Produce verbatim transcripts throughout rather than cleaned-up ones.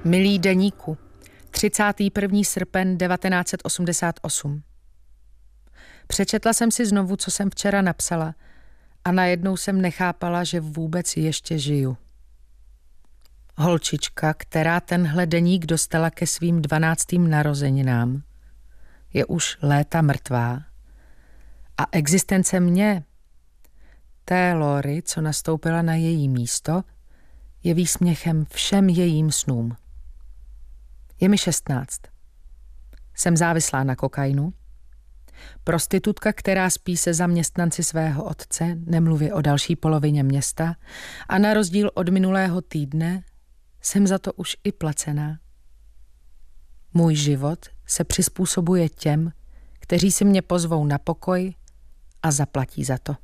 Milý deníku, třicátého prvního srpen devatenáct set osmdesát osm. Přečetla jsem si znovu, co jsem včera napsala a najednou jsem nechápala, že vůbec ještě žiju. Holčička, která tenhle deník dostala ke svým dvanáctým narozeninám, je už léta mrtvá a existence mě, té Lóry, co nastoupila na její místo, je výsměchem všem jejím snům. Je mi šestnáct. Jsem závislá na kokainu. Prostitutka, která spí se zaměstnanci svého otce, nemluvě o další polovině města, a na rozdíl od minulého týdne jsem za to už i placená. Můj život se přizpůsobuje těm, kteří si mě pozvou na pokoj a zaplatí za to.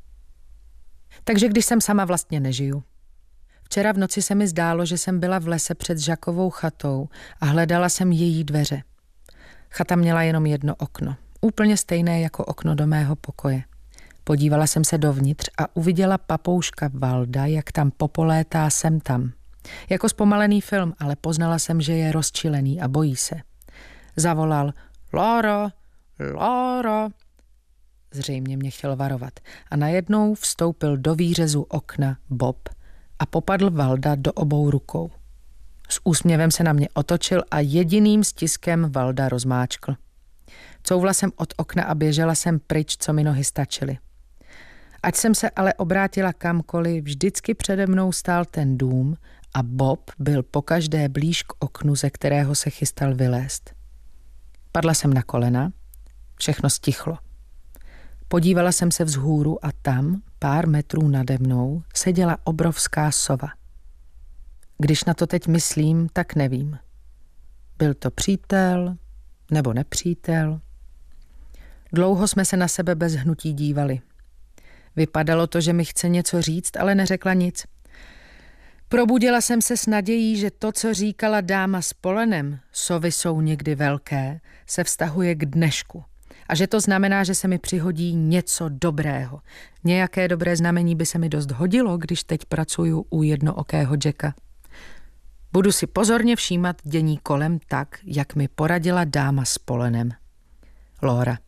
Takže když jsem sama, vlastně nežiju. Včera v noci se mi zdálo, že jsem byla v lese před Žakovou chatou a hledala jsem její dveře. Chata měla jenom jedno okno, úplně stejné jako okno do mého pokoje. Podívala jsem se dovnitř a uviděla papouška Valda, jak tam popolétá sem tam. Jako zpomalený film, ale poznala jsem, že je rozčilený a bojí se. Zavolal: Lóro, Lóro. Zřejmě mě chtěl varovat. A najednou vstoupil do výřezu okna Bob a popadl Valda do obou rukou. S úsměvem se na mě otočil a jediným stiskem Valda rozmáčkl. Couvla jsem od okna a běžela jsem pryč, co mi nohy stačily. Ať jsem se ale obrátila kamkoliv, vždycky přede mnou stál ten dům a Bob byl pokaždé blíž k oknu, ze kterého se chystal vylézt. Padla jsem na kolena, všechno stichlo. Podívala jsem se vzhůru a tam, pár metrů nade mnou, seděla obrovská sova. Když na to teď myslím, tak nevím. Byl to přítel nebo nepřítel? Dlouho jsme se na sebe bez hnutí dívali. Vypadalo to, že mi chce něco říct, ale neřekla nic. Probudila jsem se s nadějí, že to, co říkala dáma s polenem, sovy jsou někdy velké, se vztahuje k dnešku. A že to znamená, že se mi přihodí něco dobrého. Nějaké dobré znamení by se mi dost hodilo, když teď pracuju u jednookého Jacka. Budu si pozorně všímat dění kolem tak, jak mi poradila dáma s polenem. Lóra.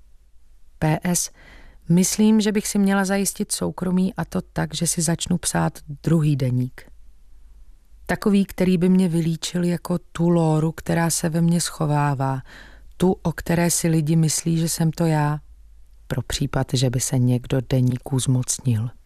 P S. Myslím, že bych si měla zajistit soukromí, a to tak, že si začnu psát druhý deník. Takový, který by mě vylíčil jako tu Lóru, která se ve mně schovává, tu, o které si lidi myslí, že jsem to já, pro případ, že by se někdo deníků zmocnil.